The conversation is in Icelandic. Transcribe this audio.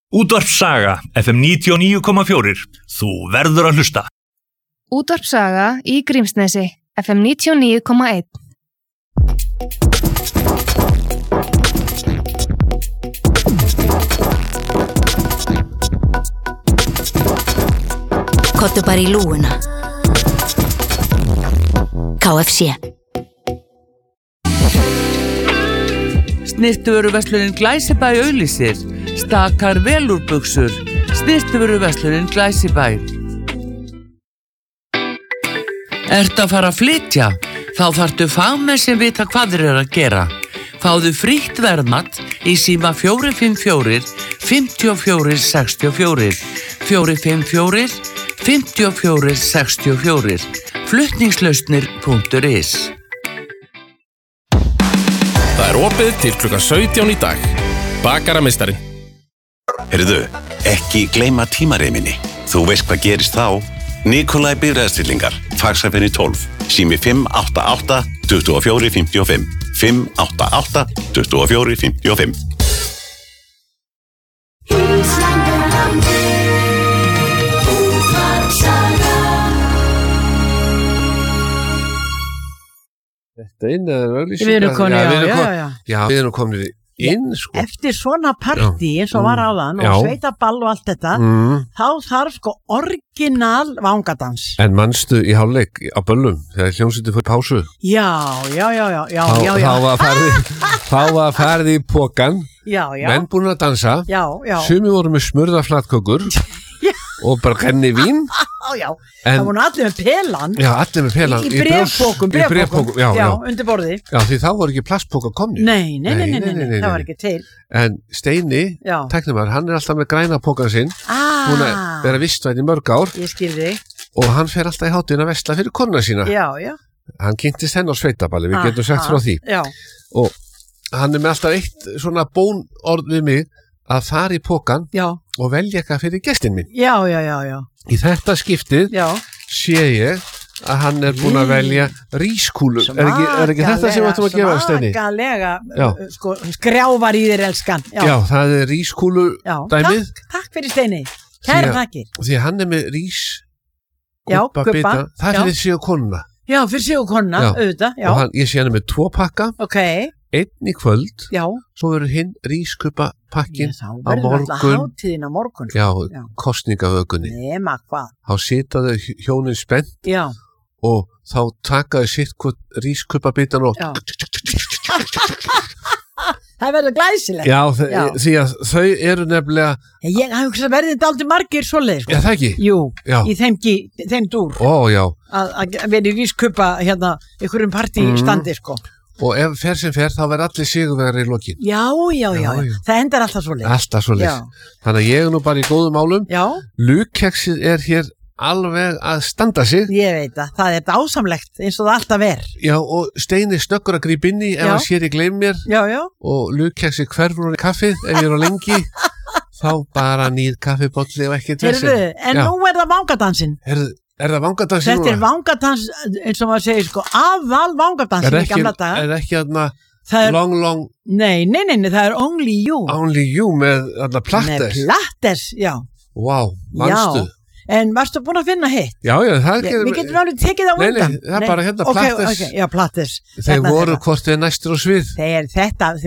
Útvarpssaga, FM 99,4. Þú verður að hlusta. Útvarpssaga í Grímsnesi, FM 99,1. Kottu bara í lúguna. KFC. Snyrtivöruverslunin Glæsibæ auglýsir stakar velúrbuxur. Snyrtivöruverslunin Glæsibæ. Ertu að fara að flytja? Þá þarftu fagmenn sem vita hvað þeir eru að gera. Fáðu frítt verðmat í síma 454 54 64 454 54 64 flutningslausnir.is. Það er opið til klukkan 17 í dag. Bakarameistarinn. Heyrðu, ekki gleyma tímareiminni. Þú veist hvað gerist þá. Nikolai bifreiðastillingar, Faxafeni 12, sími 588 24 55, 588 24 55. Þetta inn eða auglýsingar? Við erum komin, já, við erum komin inn, sko. Eftir svona partí eins og var áðan og sveitaball og allt þetta, þá þarf sko orginal vangadans. En manstu í hálfleik á böllum þegar hljómsveitin fór í pásu? Já. Þá var farið í pokan, menn búin að dansa, sumir voru með smurða flatkökur og bara henni vín. Það voru allir með pelan. Já, allir með pelan. Í bréfpókum, já, undir borði. Já, því þá voru ekki plastpóka komnir. Nei, það var ekki til. En Steini, tæknumar, hann er alltaf með græna pókan sinn, búin að vera vistvæn í mörg ár. Ég skilði. Og hann fer alltaf í hátíðin að versla fyrir konuna sína. Já. Hann kynntist henn á sveitaballi, við getum sagt frá því. Já. Og hann er með alltaf eitt svona bónorð við mig að fara í pókan og velja eitthvað fyrir gestin minn. Já. Í þetta skiptið sé ég að hann er búin að velja rískúlu. Er ekki þetta sem við ættum að gefa, Steini? Svakalega, sko, skrjávar í þér, elskan. Já, það er rískúlu dæmið. Takk fyrir, Steini. Kæra þakkir. Því hann er með rískúpa bita. Það er fyrir sig og konuna. Já, fyrir sig og konuna, auðvitað. Og ég sé hann með 2 pakka. Ok. Einn í kvöld, svo verður hinn rískupa pakkin á morgun. Þá verður alltaf hátíðin á morgun. Já, kosningavökunni. Nema hvað. Þá sita þau hjónin spennt og þá taka þau sitt hvort rískupa bitan og það verður glæsilegt. Já, því að þau eru nefnilega. Ég hugsa verðið dálítið margir svoleiðis. Já, það ekki? Jú, í þeim dúr. Að vera í rískupa hérna einhverjum partístandi, sko. Og ef fer sem fer, þá verður allir sigurvegari í lokin. Já. Það endar alltaf svoleiðis. Alltaf svoleiðis. Þannig að ég er nú bara í góðum málum. Já. Lugkeksið er hér alveg að standa sig. Ég veit að það er dásamlegt eins og það alltaf er. Já, og Steini snöggur að grípa inn í ef hann sér ég gleym mér. Já. Og lugkeksið hverfur í kaffið ef ég er á lengi. Þá bara nýð kaffibolli og ekkert vesen. Heyrðu, en nú er það vangadansin. Er það vangadans núna? Þetta er vangadans, eins og maður segir, sko, aðal vangadansin í gamla daga. Er ekki aðna long... Nei, það er Only You. Only You með aðna Platters. Með Platters, já. Vá, manstu. En varstu búin að finna hitt? Já, það er... Við getum alveg tekið það undan. Nei, það er bara hérna Platters. Ok, já, Platters. Þeir voru hvort þeir næstur á svið. Þetta...